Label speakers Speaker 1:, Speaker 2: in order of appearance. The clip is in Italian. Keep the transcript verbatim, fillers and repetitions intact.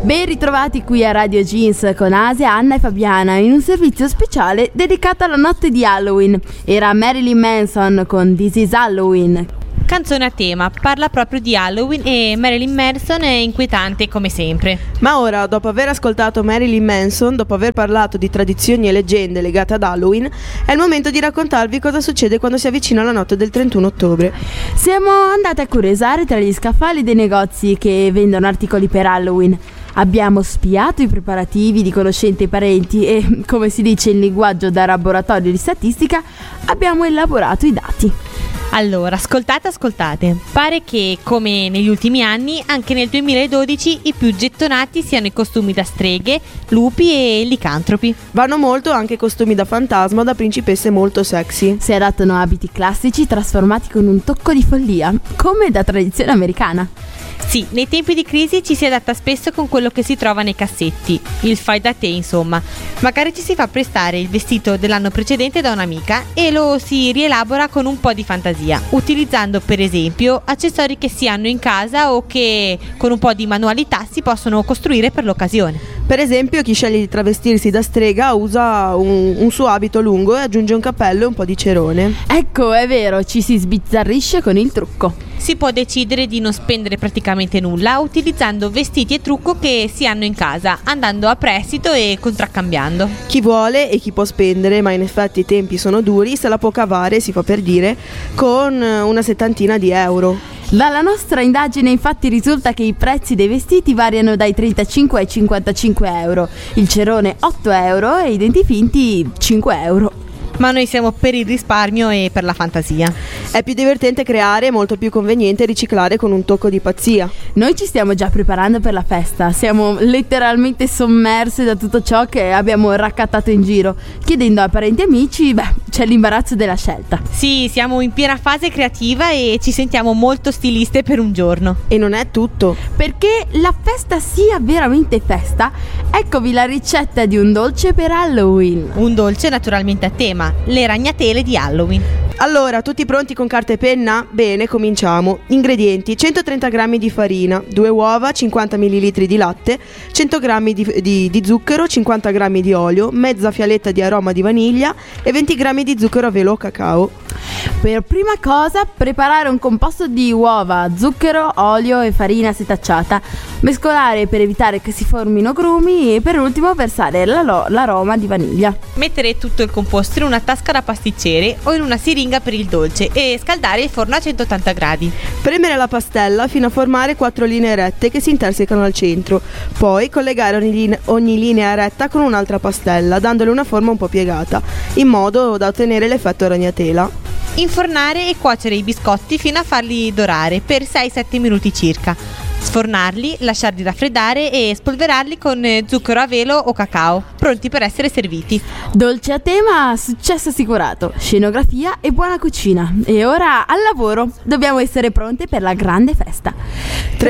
Speaker 1: Ben ritrovati qui a Radio Jeans con Asia, Anna e Fabiana in un servizio speciale dedicato alla notte di Halloween. Era Marilyn Manson con This is Halloween.
Speaker 2: Canzone a tema, parla proprio di Halloween e Marilyn Manson è inquietante come sempre.
Speaker 3: Ma ora, dopo aver ascoltato Marilyn Manson, dopo aver parlato di tradizioni e leggende legate ad Halloween, è il momento di raccontarvi cosa succede quando si avvicina la notte del trentuno ottobre.
Speaker 1: Siamo andati a curiosare tra gli scaffali dei negozi che vendono articoli per Halloween. Abbiamo spiato i preparativi di conoscenti e parenti e, come si dice in linguaggio da laboratorio di statistica, abbiamo elaborato i dati.
Speaker 2: Allora, ascoltate, ascoltate. Pare che, come negli ultimi anni, anche nel duemiladodici i più gettonati siano i costumi da streghe, lupi e licantropi.
Speaker 3: Vanno molto anche i costumi da fantasma o da principesse molto sexy.
Speaker 1: Si adattano abiti classici trasformati con un tocco di follia, come da tradizione americana.
Speaker 2: Sì, nei tempi di crisi ci si adatta spesso con quello che si trova nei cassetti, il fai da te insomma. Magari ci si fa prestare il vestito dell'anno precedente da un'amica e lo si rielabora con un po' di fantasia, utilizzando per esempio accessori che si hanno in casa o che con un po' di manualità si possono costruire per l'occasione.
Speaker 3: Per esempio, chi sceglie di travestirsi da strega usa un, un suo abito lungo e aggiunge un cappello e un po' di cerone.
Speaker 1: Ecco, è vero, ci si sbizzarrisce con il trucco.
Speaker 2: Si può decidere di non spendere praticamente nulla utilizzando vestiti e trucco che si hanno in casa, andando a prestito e contraccambiando.
Speaker 3: Chi vuole e chi può spendere, ma in effetti i tempi sono duri, se la può cavare, si fa per dire, con una settantina di euro.
Speaker 1: Dalla nostra indagine infatti risulta che i prezzi dei vestiti variano dai trentacinque ai cinquantacinque euro, il cerone otto euro e i denti finti cinque euro.
Speaker 2: Ma noi siamo per il risparmio e per la fantasia.
Speaker 3: È più divertente creare e molto più conveniente riciclare con un tocco di pazzia.
Speaker 1: Noi ci stiamo già preparando per la festa, siamo letteralmente sommerse da tutto ciò che abbiamo raccattato in giro. Chiedendo a parenti e amici, beh, c'è l'imbarazzo della scelta.
Speaker 2: Sì, siamo in piena fase creativa e ci sentiamo molto stiliste per un giorno.
Speaker 3: E non è tutto.
Speaker 1: Perché la festa sia veramente festa, eccovi la ricetta di un dolce per Halloween.
Speaker 2: Un dolce naturalmente a tema, le ragnatele di Halloween.
Speaker 3: Allora, tutti pronti con carta e penna? Bene, cominciamo. Ingredienti: centotrenta grammi di farina, due uova, cinquanta millilitri di latte, cento grammi di, di, di zucchero, cinquanta grammi di olio, mezza fialetta di aroma di vaniglia e venti grammi di zucchero a velo o cacao.
Speaker 1: Per prima cosa, preparare un composto di uova, zucchero, olio e farina setacciata. Mescolare per evitare che si formino grumi e per ultimo versare l'alo- l'aroma di vaniglia.
Speaker 2: Mettere tutto il composto in una tasca da pasticcere o in una siringa per il dolce e scaldare il forno a centottanta gradi.
Speaker 3: Premere la pastella fino a formare quattro linee rette che si intersecano al centro. Poi collegare ogni, linea, ogni linea retta con un'altra pastella, dandole una forma un po' piegata, in modo da ottenere l'effetto ragnatela.
Speaker 2: Infornare e cuocere i biscotti fino a farli dorare per sei sette minuti circa. Sfornarli, lasciarli raffreddare e spolverarli con zucchero a velo o cacao, pronti per essere serviti.
Speaker 1: Dolce a tema, successo assicurato, scenografia e buona cucina. E ora al lavoro, dobbiamo essere pronte per la grande festa.